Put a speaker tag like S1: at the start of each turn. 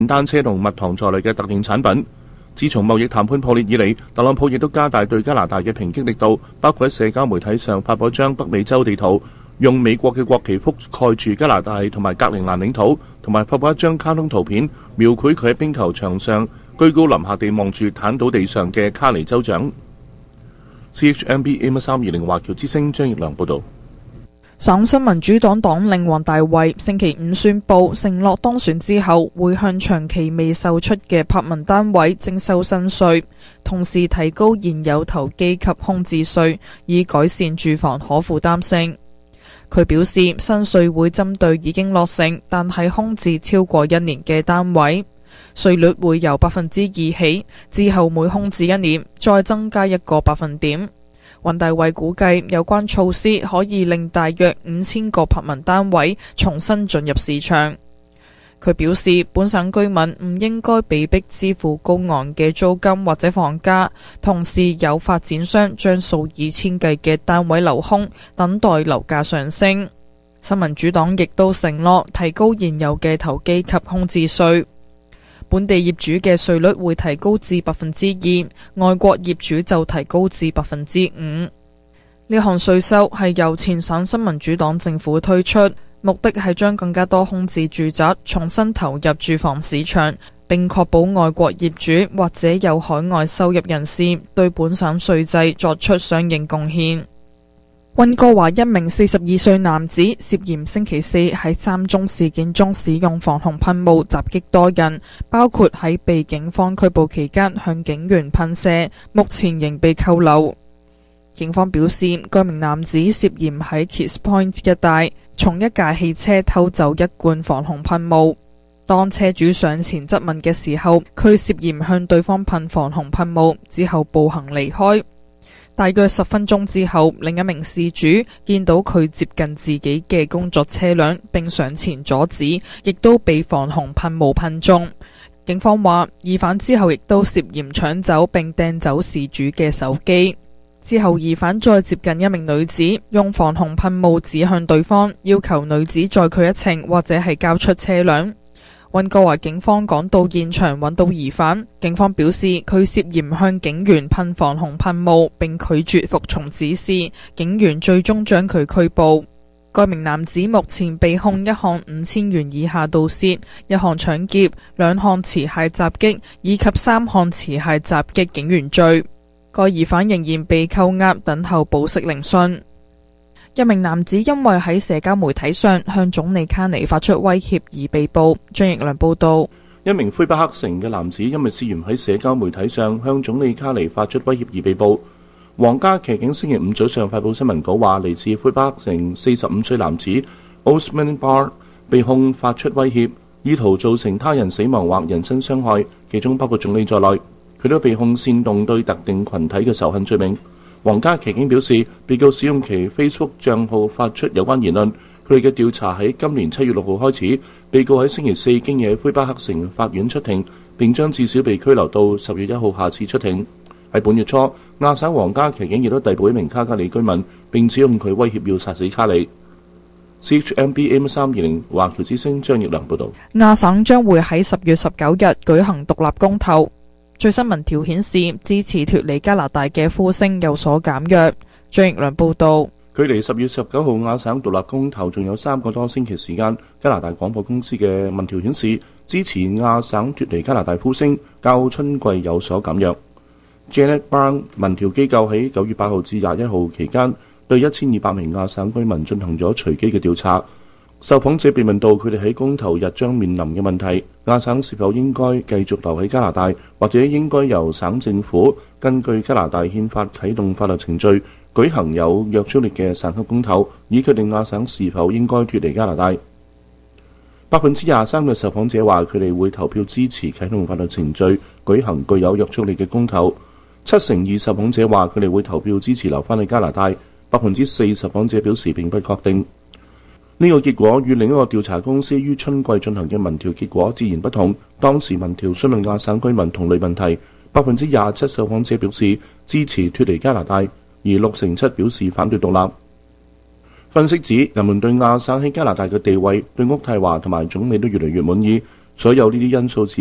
S1: 單車同蜜糖在內嘅特定產品。自從貿易談判破裂以嚟，特朗普亦都加大對加拿大嘅抨擊力度，包括喺社交媒體上發佈一張北美洲地圖，用美國嘅國旗覆蓋住加拿大同埋格陵蘭領土，同埋發佈一張卡通圖片，描繪佢喺冰球場上居高臨下地望住癱倒地上嘅卡尼州長。CHMB AM320華僑之聲張奕良報導。
S2: 省新民主黨黨領黃大衛星期五宣布，承諾當選之後會向長期未售出嘅柏文單位徵收新稅，同時提高現有投機及空置稅，以改善住房可負擔性。佢表示，新稅會針對已經落成但係空置超過1年嘅單位，稅率會由2%起，之後每空置1年再增加1個百分點。黃大衛估計有關措施可以令大約5000個柏文單位重新進入市場。佢表示，本省居民唔應該被迫支付高昂嘅租金或者房價，同時有發展商將數以千計嘅單位留空，等待樓價上升。新民主黨亦都承諾提高現有嘅投機及空置稅。本地業主嘅稅率會提高至 2%， 外國業主就提高至 5%。呢項稅收係由前省新民主黨政府推出，目的係將更加多空置住宅重新投入住房市場，並確保外國業主或者有海外收入人士對本省稅制作出相應貢獻。溫哥華一名42歲男子涉嫌星期四喺3宗事件中使用防洪噴霧襲擊多人，包括喺被警方拘捕期間向警員噴射，目前仍被扣留。警方表示，該名男子涉嫌喺 Kiss Point 一帶從一架汽車偷走1罐防洪噴霧。當車主上前質問嘅時候，佢涉嫌向對方噴防洪噴霧，之後步行離開。大約10分鐘之後，另一名事主見到佢接近自己嘅工作車輛，並上前阻止，亦都被防洪噴霧噴中。警方話，疑犯之後亦都涉嫌搶走並掟走事主嘅手機。之後疑犯再接近一名女子，用防洪噴霧指向對方，要求女子載佢一程或者係交出車輛。溫哥華警方趕到現場揾到疑犯，警方表示佢涉嫌向警員噴防洪噴霧並拒絕服從指示，警員最終將佢拘捕。該名男子目前被控1項5000元以下盜竊、1項搶劫、2項持械襲擊以及3項持械襲擊警員罪。該疑犯仍然被扣押等候保釋聆訊。一名男子因為喺社交媒體上向總理卡尼發出威脅而被捕。張奕良報道。
S1: 一名魁北克城嘅男子因為涉嫌喺社交媒體上向總理卡尼發出威脅而被捕。皇家騎警星期五早上發布新聞稿話，嚟自魁北克城45歲男子 Osman Bar 被控發出威脅，意圖造成他人死亡或人身傷害，其中包括總理在內。佢都被控煽動對特定群體嘅仇恨罪名。皇家騎警表示，被告使用其 Facebook 帳號發出有關言論。佢哋嘅調查喺今年7月6號開始。被告喺星期4經野魁北克城法院出庭，並將至少被拘留到10月1號下次出庭。喺本月初，亞省皇家騎警亦都逮捕一名卡加里居民，並指控佢威脅要殺死卡里。CHMB AM320華僑之聲張奕良報導。
S2: 亞省將會喺10月19日舉行獨立公投。最新民調顯示，支持脫離加拿大嘅呼聲有所減弱。張奕良報導。
S1: 距離10月19號亞省獨立公投仲有3個多星期時間，加拿大廣播公司嘅民調顯示，支持亞省脫離加拿大呼聲較春季有所減弱。Janet Brown 民調機構喺9月8號至21號期間，對1200名亞省居民進行咗隨機嘅調查。受訪者被問到佢哋喺公投日將面臨嘅問題，亞省是否應該繼續留喺加拿大，或者應該由省政府根據加拿大憲法啟動法律程序，舉行有約束力嘅省級公投，以決定亞省是否應該脫離加拿大。23%嘅受訪者話佢哋會投票支持啟動法律程序，舉行具有約束力嘅公投。72%受訪者話佢哋會投票支持留返喺加拿大。4%受訪者表示並不確定。呢個結果與另一個調查公司於春季進行嘅民調結果自然不同。當時民調詢問亞省居民同類問題，27%受訪者表示支持脫離加拿大，而67%表示反對獨立。分析指，人們對亞省喺加拿大嘅地位、對渥太華同埋總理都越嚟越滿意。 所有呢啲因素只